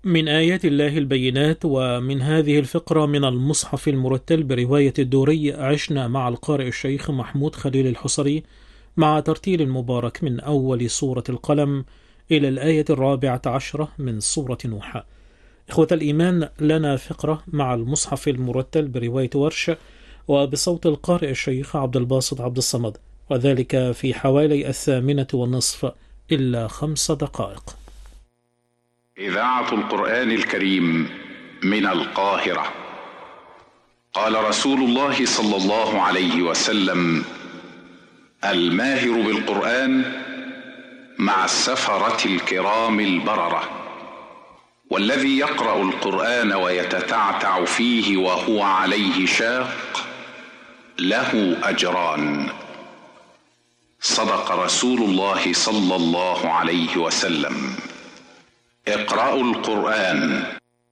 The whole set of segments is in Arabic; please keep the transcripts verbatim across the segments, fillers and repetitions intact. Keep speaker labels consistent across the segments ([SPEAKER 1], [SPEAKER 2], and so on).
[SPEAKER 1] من آيات الله البينات. ومن هذه الفقرة من المصحف المرتل برواية الدوري عشنا مع القارئ الشيخ محمود خليل الحصري مع ترتيل مبارك من أول سورة القلم إلى الآية الرابعة عشرة من سورة نوح. إخوة الإيمان، لنا فقرة مع المصحف المرتل برواية ورش وبصوت القارئ الشيخ عبد الباسط عبد الصمد، وذلك في حوالي الثامنة والنصف إلا خمس دقائق.
[SPEAKER 2] إذاعة القرآن الكريم من القاهرة. قال رسول الله صلى الله عليه وسلم: الماهر بالقرآن مع السفرة الكرام البررة، والذي يقرأ القرآن ويتتعتع فيه وهو عليه شاق له أجران. صدق رسول الله صلى الله عليه وسلم. اقرأوا القرآن.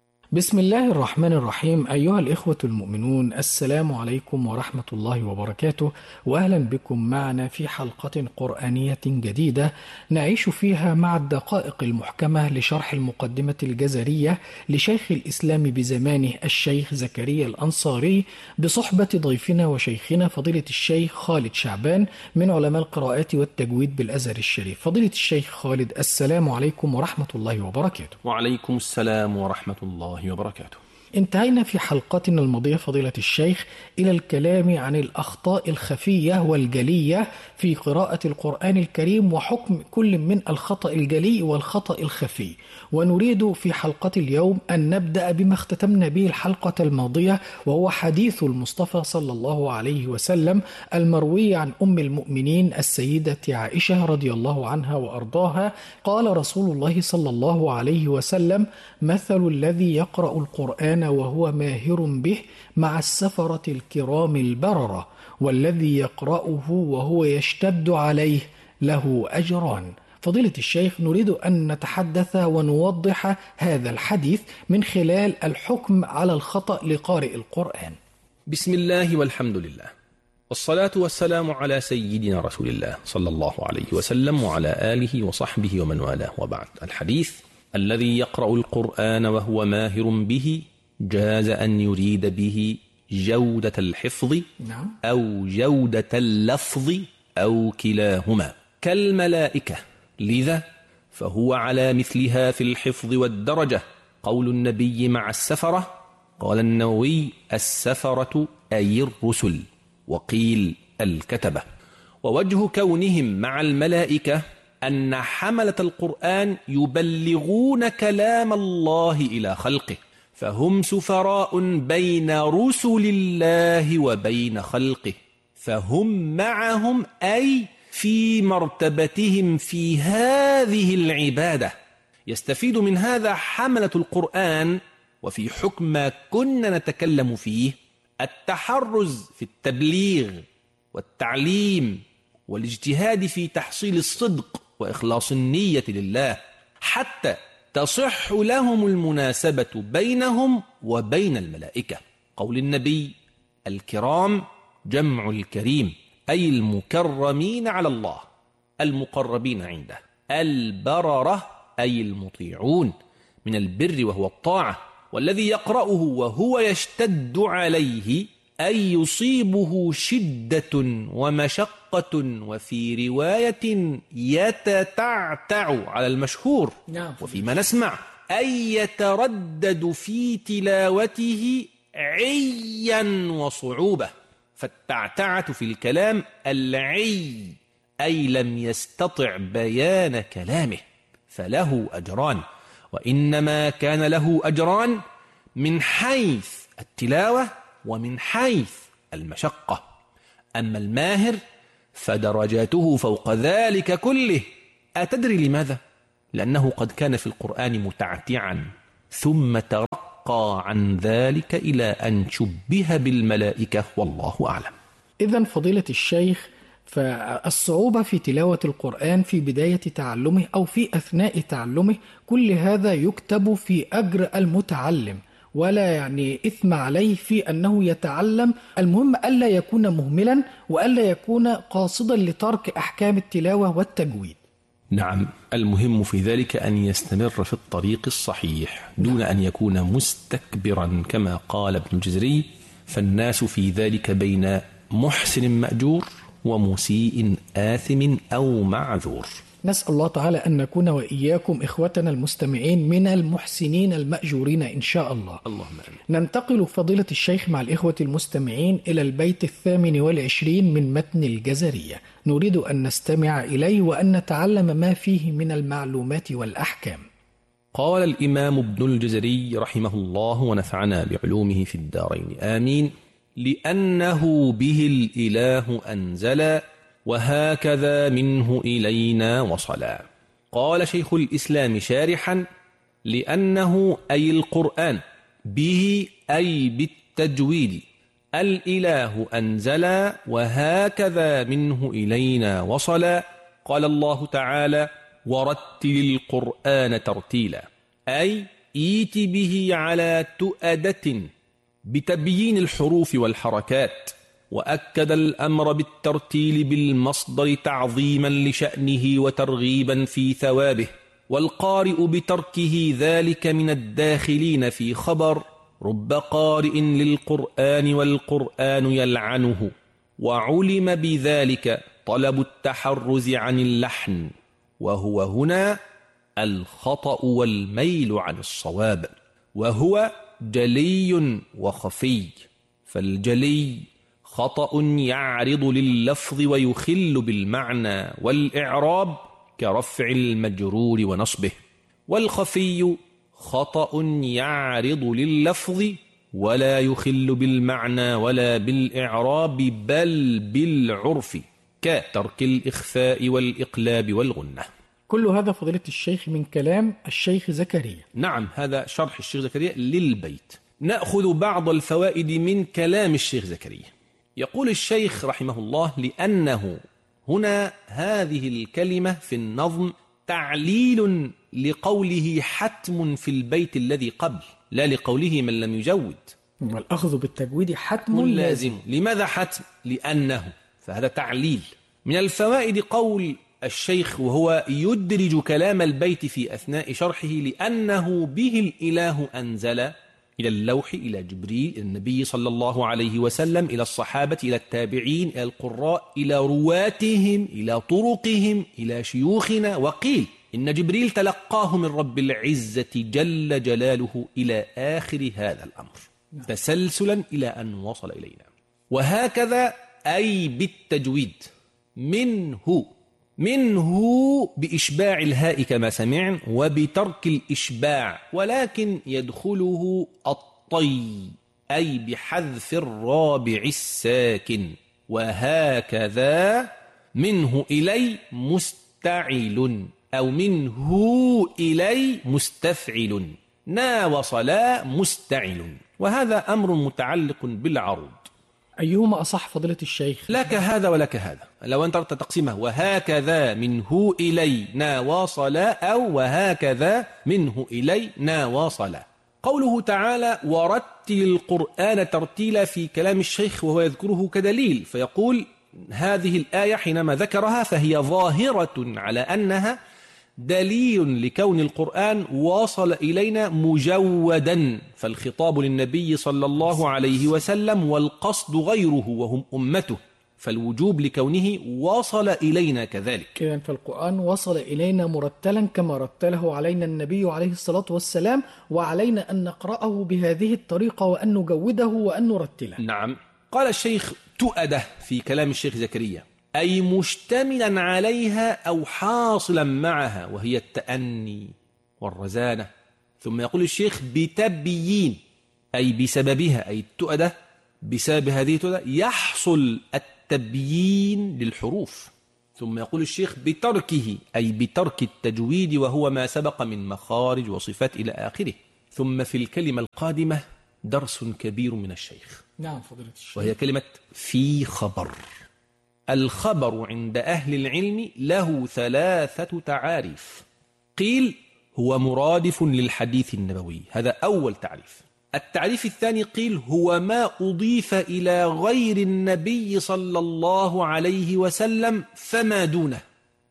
[SPEAKER 3] بسم الله الرحمن الرحيم. أيها الإخوة المؤمنون، السلام عليكم ورحمة الله وبركاته، وأهلا بكم معنا في حلقة قرآنية جديدة نعيش فيها مع الدقائق المحكمة لشرح المقدمة الجزرية لشيخ الإسلام بزمانه الشيخ زكريا الأنصاري، بصحبة ضيفنا وشيخنا فضيلة الشيخ خالد شعبان من علماء القراءات والتجويد بالأزهر الشريف. فضيلة الشيخ خالد، السلام عليكم ورحمة الله وبركاته.
[SPEAKER 4] وعليكم السلام ورحمة الله وبركاته.
[SPEAKER 3] انتهينا في حلقتنا الماضية فضيلة الشيخ إلى الكلام عن الأخطاء الخفية والجلية في قراءة القرآن الكريم وحكم كل من الخطأ الجلي والخطأ الخفي، ونريد في حلقة اليوم أن نبدأ بما اختتمنا به الحلقة الماضية، وهو حديث المصطفى صلى الله عليه وسلم المروي عن أم المؤمنين السيدة عائشة رضي الله عنها وأرضاها. قال رسول الله صلى الله عليه وسلم: مثل الذي يقرأ القرآن وهو ماهر به مع السفرة الكرام البررة، والذي يقرأه وهو يشتد عليه له أجران. فضيلة الشيخ، نريد أن نتحدث ونوضح هذا الحديث من خلال الحكم على الخطأ لقارئ القرآن.
[SPEAKER 4] بسم الله والحمد لله، والصلاة والسلام على سيدنا رسول الله صلى الله عليه وسلم وعلى آله وصحبه ومن والاه، وبعد. الحديث: الذي يقرأ القرآن وهو ماهر به جاز أن يريد به جودة الحفظ أو جودة اللفظ أو كلاهما كالملائكة، لذا فهو على مثلها في الحفظ والدرجة. قول النبي مع السفرة، قال النووي: السفرة أي الرسل، وقيل الكتبة. ووجه كونهم مع الملائكة أن حملة القرآن يبلغون كلام الله إلى خلقه، فهم سفراء بين رسل الله وبين خلقه، فهم معهم أي في مرتبتهم في هذه العبادة. يستفيد من هذا حملة القرآن، وفي حكم ما كنا نتكلم فيه، التحرز في التبليغ والتعليم والاجتهاد في تحصيل الصدق وإخلاص النية لله، حتى تصح لهم المناسبة بينهم وبين الملائكة. قول النبي: الكرام جمع الكريم، أي المكرمين على الله، المقربين عنده. البررة أي المطيعون، من البر وهو الطاعة. والذي يقرأه وهو يشتد عليه أي يصيبه شدة ومشقة، وفي رواية يتتعتع على المشهور، وفيما نسمع أي يتردد في تلاوته عيا وصعوبة. فالتعتعة في الكلام العي، أي لم يستطع بيان كلامه، فله أجران. وإنما كان له أجران من حيث التلاوة ومن حيث المشقة. أما الماهر فدرجاته فوق ذلك كله. أتدري لماذا؟ لأنه قد كان في القرآن متعتعا، ثم ترقى عن ذلك إلى أن شبه بالملائكة، والله أعلم.
[SPEAKER 3] إذن فضيلة الشيخ، فالصعوبة في تلاوة القرآن في بداية تعلمه أو في أثناء تعلمه، كل هذا يكتب في أجر المتعلم، ولا يعني إثم عليه في أنه يتعلم. المهم ألا يكون مهملا وألا يكون قاصدا لترك أحكام التلاوة والتجويد.
[SPEAKER 4] نعم، المهم في ذلك أن يستمر في الطريق الصحيح دون أن يكون مستكبرا كما قال ابن الجزري، فالناس في ذلك بين محسن مأجور ومسيء آثم أو معذور.
[SPEAKER 3] نسأل الله تعالى أن نكون وإياكم إخوتنا المستمعين من المحسنين المأجورين إن شاء الله.
[SPEAKER 4] اللهم آمين.
[SPEAKER 3] ننتقل فضيلة الشيخ مع الإخوة المستمعين إلى البيت الثامن والعشرين من متن الجزرية، نريد أن نستمع إليه وأن نتعلم ما فيه من المعلومات والأحكام.
[SPEAKER 4] قال الإمام ابن الجزري رحمه الله ونفعنا بعلومه في الدارين آمين: لأنه به الإله أنزل وهكذا منه إلينا وصلا. قال شيخ الإسلام شارحا: لأنه أي القرآن، به أي بالتجويد، الإله أنزل وهكذا منه إلينا وصلا. قال الله تعالى: ورتل القرآن ترتيلا، أي إيت به على تؤدة بتبيين الحروف والحركات، وأكد الأمر بالترتيل بالمصدر تعظيما لشأنه وترغيبا في ثوابه، والقارئ بتركه ذلك من الداخلين في خبر رب قارئ للقرآن والقرآن يلعنه. وعلم بذلك طلب التحرز عن اللحن، وهو هنا الخطأ والميل عن الصواب، وهو جلي وخفي. فالجلي خطأ يعرض لللفظ ويخل بالمعنى والإعراب كرفع المجرور ونصبه، والخفي خطأ يعرض لللفظ ولا يخل بالمعنى ولا بالإعراب بل بالعرف كترك الإخفاء والإقلاب والغنة.
[SPEAKER 3] كل هذا فضيلة الشيخ من كلام الشيخ زكريا.
[SPEAKER 4] نعم، هذا شرح الشيخ زكريا للبيت. نأخذ بعض الفوائد من كلام الشيخ زكريا. يقول الشيخ رحمه الله: لأنه هنا هذه الكلمة في النظم تعليل لقوله حتم في البيت الذي قبل، لا لقوله من لم يجود.
[SPEAKER 3] والأخذ بالتجويد حتم
[SPEAKER 4] لازم.
[SPEAKER 3] لازم.
[SPEAKER 4] لماذا حتم؟ لأنه، فهذا تعليل. من الفوائد قول الشيخ وهو يدرج كلام البيت في أثناء شرحه: لأنه به الإله أنزل، إلى اللوح، إلى جبريل، إلى النبي صلى الله عليه وسلم، إلى الصحابة، إلى التابعين، إلى القراء، إلى رواتهم، إلى طرقهم، إلى شيوخنا. وقيل إن جبريل تلقاه من رب العزة جل جلاله إلى آخر هذا الأمر تسلسلا إلى أن وصل إلينا. وهكذا أي بالتجويد، منه منه بإشباع الهاء كما سمعن وبترك الإشباع، ولكن يدخله الطي أي بحذف الرابع الساكن. وهكذا منه إلي مستعل، أو منه إلي مستفعل، نا وصلا مستعل. وهذا أمر متعلق بالعروض.
[SPEAKER 3] أيهما أصح فضيلة الشيخ؟
[SPEAKER 4] لك هذا ولك هذا. لو أنت أردت تقسيمه وهكذا منه إلينا واصلا، أو وهكذا منه إلينا واصلا. قوله تعالى: ورتل القرآن ترتيلا في كلام الشيخ وهو يذكره كدليل، فيقول هذه الآية حينما ذكرها فهي ظاهرة على أنها دليل لكون القرآن وصل إلينا مجودا، فالخطاب للنبي صلى الله عليه وسلم والقصد غيره وهم أمته، فالوجوب لكونه وصل إلينا كذلك.
[SPEAKER 3] إذن فالقرآن وصل إلينا مرتلا كما رتله علينا النبي عليه الصلاة والسلام، وعلينا أن نقرأه بهذه الطريقة وأن نجوده وأن نرتله.
[SPEAKER 4] نعم. قال الشيخ تؤده في كلام الشيخ زكريا، أي مشتملا عليها أو حاصلا معها، وهي التأني والرزانة. ثم يقول الشيخ بتبيين، أي بسببها، أي التؤدة بسبب هذه التؤدة يحصل التبيين للحروف. ثم يقول الشيخ بتركه، أي بترك التجويد، وهو ما سبق من مخارج وصفات إلى آخره. ثم في الكلمة القادمة درس كبير من الشيخ.
[SPEAKER 3] نعم فضيلة الشيخ.
[SPEAKER 4] وهي كلمة في خبر. الخبر عند أهل العلم له ثلاثة تعاريف. قيل هو مرادف للحديث النبوي، هذا أول تعريف. التعريف الثاني قيل هو ما أضيف إلى غير النبي صلى الله عليه وسلم فما دونه،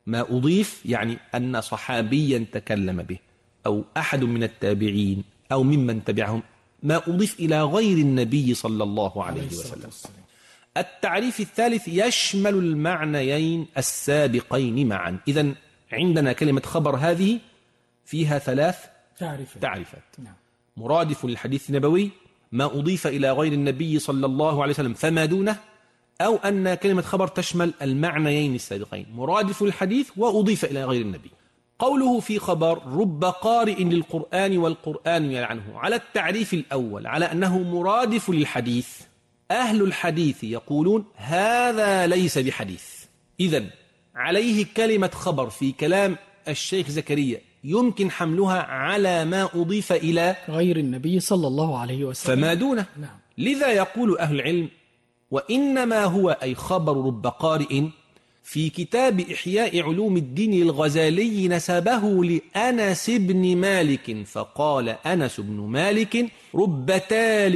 [SPEAKER 4] ما أضيف يعني أن صحابيا تكلم به أو أحد من التابعين أو ممن تبعهم، ما أضيف إلى غير النبي صلى الله عليه وسلم. التعريف الثالث يشمل المعنيين السابقين معا. إذن عندنا كلمة خبر هذه فيها ثلاث
[SPEAKER 3] تعريفات,
[SPEAKER 4] تعريفات.
[SPEAKER 3] نعم.
[SPEAKER 4] مرادف للحديث النبوي، ما أضيف إلى غير النبي صلى الله عليه وسلم فما دونه، أو أن كلمة خبر تشمل المعنيين السابقين، مرادف الحديث وأضيف إلى غير النبي. قوله في خبر رب قارئ للقرآن والقرآن يلعنه، على التعريف الأول على أنه مرادف للحديث، أهل الحديث يقولون هذا ليس بحديث. إذن عليه كلمة خبر في كلام الشيخ زكريا يمكن حملها على ما أضيف إلى
[SPEAKER 3] غير النبي صلى الله عليه وسلم
[SPEAKER 4] فما دونه.
[SPEAKER 3] نعم.
[SPEAKER 4] لذا يقول أهل العلم وإنما هو أي خبر رب قارئ في كتاب إحياء علوم الدين للغزالي نسبه لأنس بن مالك، فقال أنس بن مالك رب تال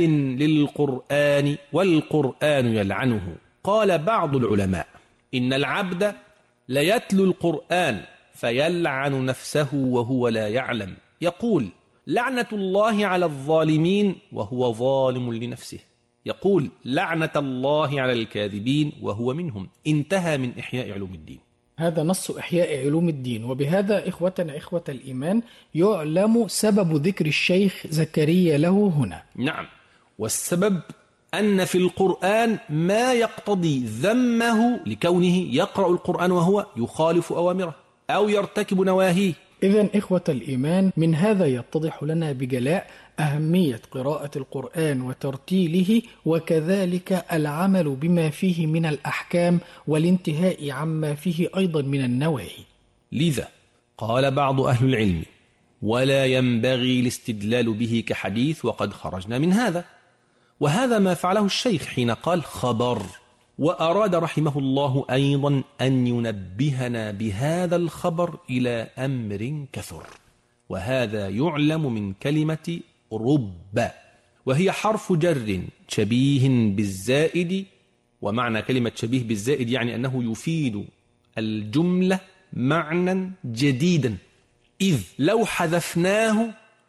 [SPEAKER 4] للقرآن والقرآن يلعنه. قال بعض العلماء إن العبد ليتلو القرآن فيلعن نفسه وهو لا يعلم، يقول لعنة الله على الظالمين وهو ظالم لنفسه، يقول لعنة الله على الكاذبين وهو منهم. انتهى من إحياء علوم الدين.
[SPEAKER 3] هذا نص إحياء علوم الدين. وبهذا إخوتنا إخوة الإيمان يعلم سبب ذكر الشيخ زكريا له هنا.
[SPEAKER 4] نعم، والسبب أن في القرآن ما يقتضي ذمه لكونه يقرأ القرآن وهو يخالف أوامره أو يرتكب نواهيه.
[SPEAKER 3] إذن إخوة الإيمان من هذا يتضح لنا بجلاء أهمية قراءة القرآن وترتيله، وكذلك العمل بما فيه من الأحكام والانتهاء عما فيه أيضا من النواهي.
[SPEAKER 4] لذا قال بعض أهل العلم ولا ينبغي الاستدلال به كحديث وقد خرجنا من هذا، وهذا ما فعله الشيخ حين قال خبر. وأراد رحمه الله أيضا أن ينبهنا بهذا الخبر إلى أمر كثر، وهذا يعلم من كلمة رب، وهي حرف جر شبيه بالزائد. ومعنى كلمة شبيه بالزائد يعني أنه يفيد الجملة معنى جديدا، إذ لو حذفناه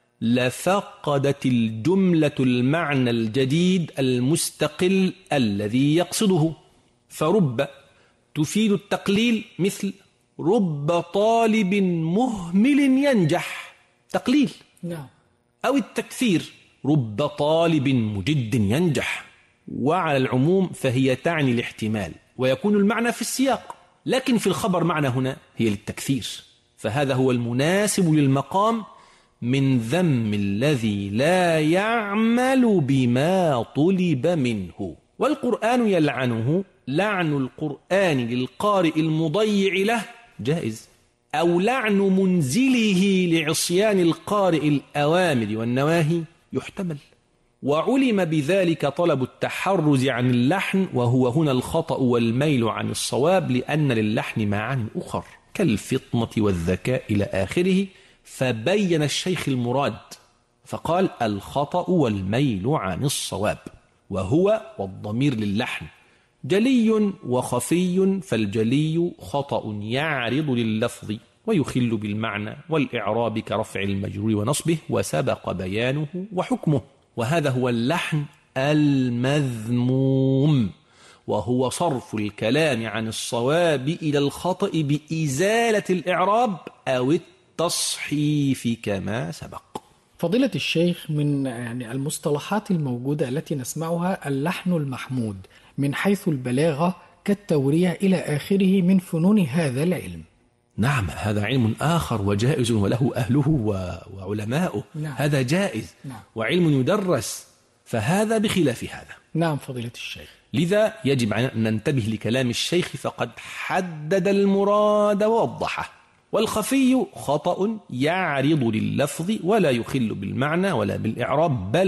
[SPEAKER 4] لفقدت الجملة المعنى الجديد المستقل الذي يقصده. فرب تفيد التقليل، مثل رب طالب مهمل ينجح، تقليل.
[SPEAKER 3] نعم.
[SPEAKER 4] أو التكثير، رب طالب مجد ينجح. وعلى العموم فهي تعني الاحتمال ويكون المعنى في السياق، لكن في الخبر معنى هنا هي للتكثير، فهذا هو المناسب للمقام من ذم الذي لا يعمل بما طلب منه. والقرآن يلعنه، لعن القرآن للقارئ المضيع له جائز، أو لعن منزله لعصيان القارئ الأوامر والنواهي يحتمل. وعلم بذلك طلب التحرز عن اللحن، وهو هنا الخطأ والميل عن الصواب، لأن للحن معاني أخر كالفطنة والذكاء إلى آخره، فبين الشيخ المراد فقال الخطأ والميل عن الصواب، وهو والضمير للحن جلي وخفي، فالجلي خطأ يعرض لللفظ ويخل بالمعنى والإعراب كرفع المجرور ونصبه، وسبق بيانه وحكمه. وهذا هو اللحن المذموم، وهو صرف الكلام عن الصواب إلى الخطأ بإزالة الإعراب أو التصحيف كما سبق.
[SPEAKER 3] فضيلة الشيخ، من يعني المصطلحات الموجودة التي نسمعها اللحن المحمود من حيث البلاغة كالتورية إلى آخره من فنون هذا العلم.
[SPEAKER 4] نعم، هذا علم آخر وجائز وله أهله وعلماؤه.
[SPEAKER 3] نعم.
[SPEAKER 4] هذا جائز.
[SPEAKER 3] نعم.
[SPEAKER 4] وعلم يدرس، فهذا بخلاف هذا.
[SPEAKER 3] نعم فضيلة الشيخ.
[SPEAKER 4] لذا يجب أن ننتبه لكلام الشيخ، فقد حدد المراد ووضحه. والخفي خطأ يعرض لللفظ ولا يخل بالمعنى ولا بالإعراب، بل